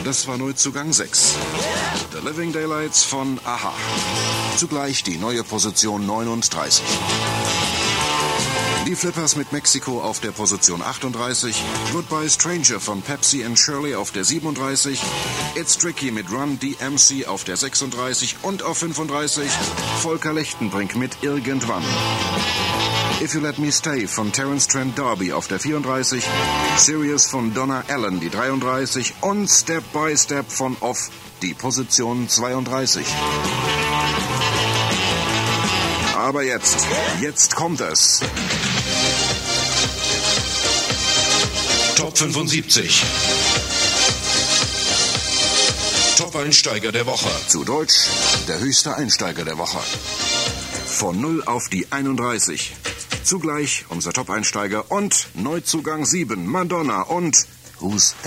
Das war Neuzugang 6. The Living Daylights von Aha. Zugleich die neue Position 39. Die Flippers mit Mexiko auf der Position 38. Goodbye Stranger von Pepsi and Shirley auf der 37. It's Tricky mit Run DMC auf der 36. Und auf 35 Volker Lechtenbrink mit Irgendwann. If You Let Me Stay von Terence Trent D'Arby auf der 34. Serious von Donna Allen die 33. Und Step by Step von Off die Position 32. Aber jetzt kommt es. Top 75. Top-Einsteiger der Woche. Zu Deutsch, der höchste Einsteiger der Woche. Von 0 auf die 31. Zugleich unser Top-Einsteiger und Neuzugang 7, Madonna und Who's That?